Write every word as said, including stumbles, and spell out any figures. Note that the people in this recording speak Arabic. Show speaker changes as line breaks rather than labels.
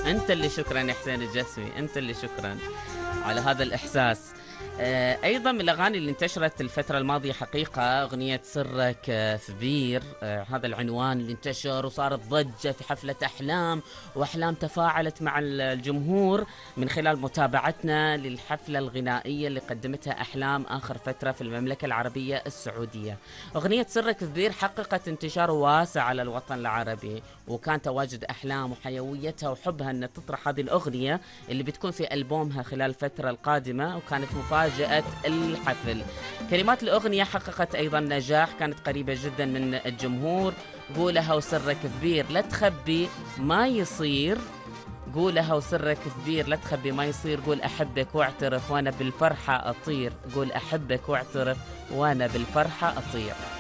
أنت اللي شكرا يا حسين الجسمي، أنت اللي شكرا على هذا الإحساس. آه، أيضا من الأغاني اللي انتشرت الفترة الماضية حقيقة أغنية سرك آه، في بير. آه، هذا العنوان اللي انتشر وصارت ضجة في حفلة أحلام، وأحلام تفاعلت مع الجمهور من خلال متابعتنا للحفلة الغنائية اللي قدمتها أحلام آخر فترة في المملكة العربية السعودية. أغنية سرك في بير حققت انتشار واسع على الوطن العربي، وكان تواجد أحلام وحيويتها وحبها أن تطرح هذه الأغنية اللي بتكون في ألبومها خلال الفترة القادمة، وكانت مفاجأة الحفل. كلمات الأغنية حققت أيضا نجاح، كانت قريبة جدا من الجمهور. قولها وسرك كبير لا تخبي ما يصير، قولها وسرك كبير لا تخبي ما يصير، قول أحبك واعترف وأنا بالفرحة أطير، قول أحبك واعترف وأنا بالفرحة أطير.